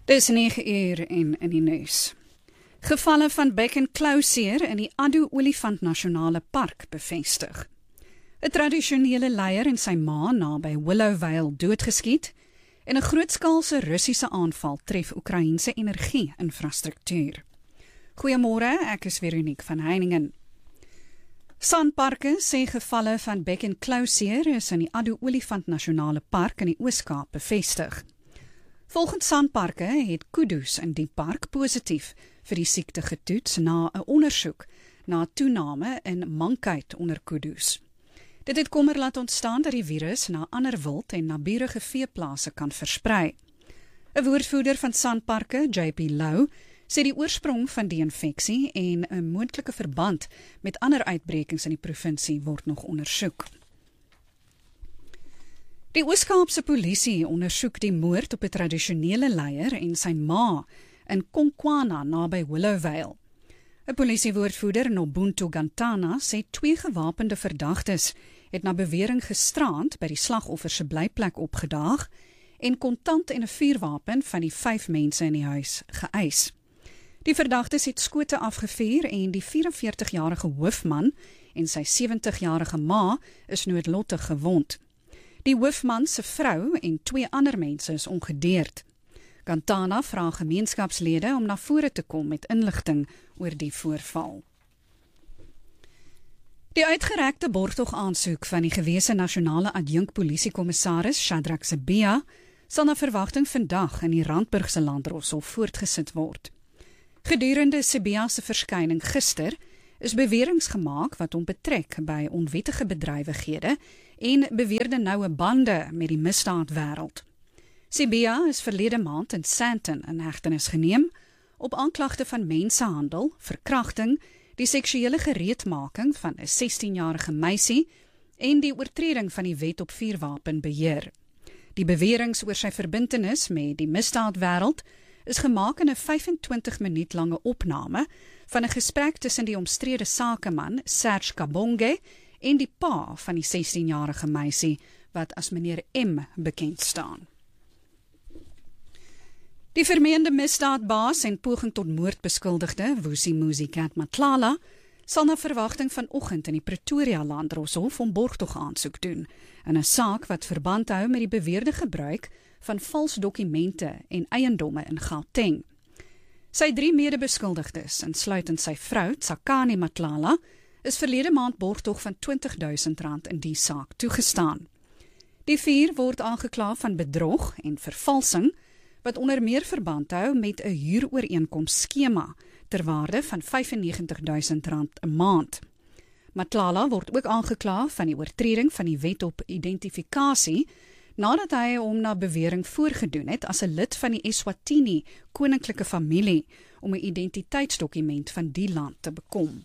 Dis 9 uur en in die nuus. Gevalle van bek- en klauseer in die Addo Olifant Nasionale Park bevestig. 'n Tradisionele leier en sy ma naby Willowvale doodgeskiet en 'n grootskaalse Russiese aanval tref Oekraïense energie-infrastruktuur. Goeiemôre, ek is Veronique van Heiningen. Sanparke sê gevalle van bek- en klauseer is in die Addo Olifant Nasionale Park in die Oos-Kaap bevestig. Volgens Sanparke het kudu's in die park positief vir die siekte getoets na 'n ondersoek na toename in mankheid onder kudu's. Dit het kommer laat ontstaan dat die virus na ander wild en naburige veeplase kan versprei. 'n Woordvoerder van Sanparke, JP Lou, sê die oorsprong van die infeksie en 'n moontlike verband met ander uitbrekings in die provinsie word nog ondersoek. Die Oos-Kaapse polisie ondersoek die moord op 'n tradisionele leier en sy ma in Konkwana naby Willowvale. 'n Polisiewoordvoerder Nobuntu Gantana sê 2 gewapende verdagtes het na bewering gisterand by die slagoffer se blyplek opgedaag en kontant en 'n vuurwapen van die 5 mense in die huis geëis. Die verdagtes het skote afgevuur en die 44-jarige hoofman en sy 70-jarige ma is noodlottig gewond. Die hoofman se vrou en 2 ander mense is ongedeerd. Gantana vra gemeenskapslede om na vore te kom met inligting oor die voorval. Die uitgerekte borgtogaansoek van die gewese nasionale adjunkpolisiekommissaris Shadrack Sibiya sal na verwagting vandag in die Randburgse Landdroshof voortgesit word. Gedurende Sibiya se verskyning gister is beweringe gemaak wat hom betrek by onwettige bedrywighede en beweerde noue bande met die misdaadwêreld. Sibiya is verlede maand in Sandton in hegtenis geneem op aanklagte van mensenhandel, verkrachting, die seksuele gereedmaking van 'n 16-jarige meisie en die oortreding van die wet op vuurwapenbeheer. Die beweringe oor sy verbintenis met die misdaadwêreld is gemaak in 'n 25 minuut lange opname van 'n gesprek tussen die omstrede sakeman Serge Kabonge en die pa van die 16-jarige meisie wat as meneer M bekend staan. Die vermeende misdaadbaas en poging tot moord beskuldigde, Vusimuzi Kat Matlala, sal na verwagting vanoggend in die Pretoria Landdroshof om borgtogaansoek doen in 'n saak wat verband hou met die beweerde gebruik van vals dokumente en eiendomme in Gauteng. Sy 3 medebeskuldigdes, insluitend sy vrou, Tsakani Matlala, is verlede maand borgtog van R20.000 in die saak toegestaan. Die 4 word aangekla van bedrog en vervalsing, wat onder meer verband hou met 'n huurooreenkoms skema ter waarde van R95.000 'n maand. Matlala word ook aangekla van die oortreding van die wet op identifikasie, nadat hy hom na bewering voorgedoen het as 'n lid van die Eswatini koninklike familie om 'n identiteitsdokument van die land te bekom.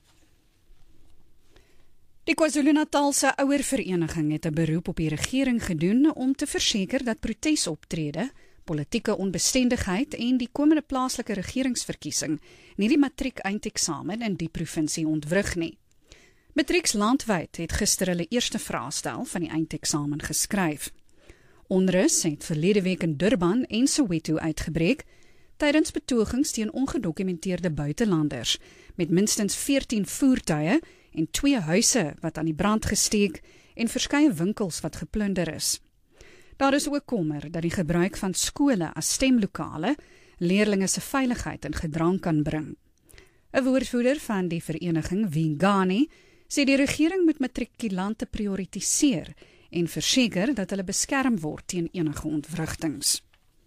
Die KwaZulu-Natalse ouervereniging het 'n beroep op die regering gedoen om te verseker dat protesoptrede, politieke onbestendigheid en die komende plaaslike regeringsverkiesing nie die matriek-eindeksamen in die provinsie ontwrig nie. Matrieks landwyd het gister hulle eerste vraestel van die eindeksamen geskryf. Onrus het verlede week in Durban en Soweto uitgebreek tydens betogings teen ongedokumenteerde buitelanders met minstens 14 voertuie en 2 huise wat aan die brand gesteek en verskeie winkels wat geplunder is. Daar is ook kommer dat die gebruik van skole as stemlokale leerlinge se veiligheid in gedrang kan bring. 'n Woordvoerder van die vereniging, Vingani, sê die regering moet matrikulante prioritiseer en verseker dat hulle beskerm word teen enige ontwrigtings.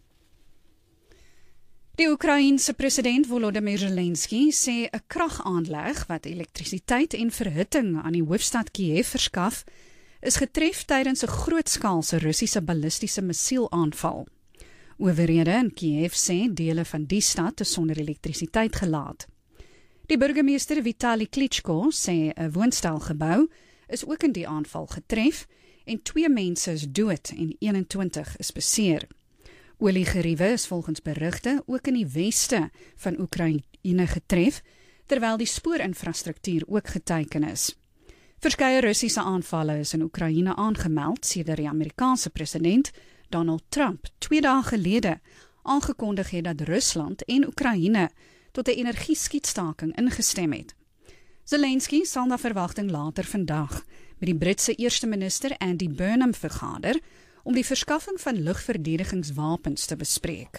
Die Oekraïense president Volodymyr Zelensky sê 'n kragaanleg wat elektrisiteit en verhitting aan die hoofstad Kiev verskaf, is getref tydens 'n grootskaalse Russiese ballistiese missielaanval. Owerhede in Kiev sê dele van die stad is sonder elektrisiteit gelaat. Die burgemeester Vitali Klitschko sê 'n woonstelgebou is ook in die aanval getref en 2 mense is dood en 21 is beseer. Oliegeriewe is volgens berigte ook in die weste van Oekraïne getref, terwyl die spoorinfrastruktuur ook geteiken is. Verskeie Russiese aanvalle is in Oekraïne aangemeld sedert die Amerikaanse president Donald Trump 2 dae gelede aangekondig het dat Rusland en Oekraïne tot 'n energieskietstaking ingestem het. Zelensky sal na verwagting later vandag met die Britse eerste minister Andy Burnham vergader om die verskaffing van lugverdedigingswapens te bespreek.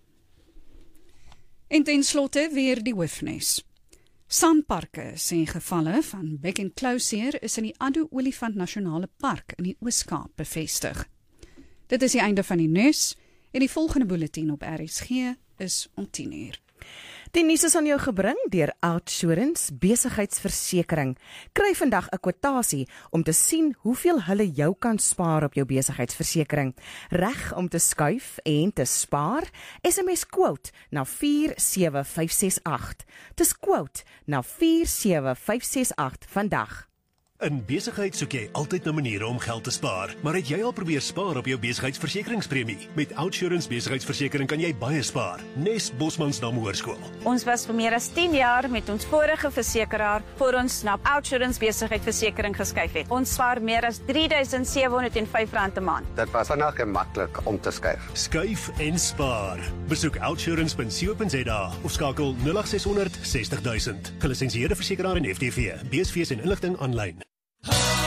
En ten slotte weer die hoofnuus. Sanparke sê gevalle van bek- en klauseer is in die Addo Olifant Nasionale Park in die Oos-Kaap bevestig. Dit is die einde van die nuus en die volgende bulletin op RSG is om 10:00. Die nuus is aan jou gebring deur OUTsurance Besigheidsversekering. Kry vandag 'n kwotasie om te sien hoeveel hulle jou kan spaar op jou besigheidsversekering. Reg om te skuif en te spaar? SMS quote na 47568. Dis quote na 47568 vandag. In besigheid soek jy altyd na maniere om geld te spaar, maar het jy al probeer spaar op jou besigheidsversekeringspremie? Met OUTsurance Besigheidsversekering kan jy baie spaar. Nes Bosmansdam Hoërskool. Ons was vir meer as 10 jaar met ons vorige versekeraar voor ons na OUTsurance Besigheidsversekering geskuif het. Ons spaar meer as R3,705 'n maand. Dit was vinnig en maklik om te skuif. Skuif en spaar. Besoek outsurance.co.za of skakel 0800 60000. Gelisensieerde versekeraar en FTV. BSV's en inligting aanlyn.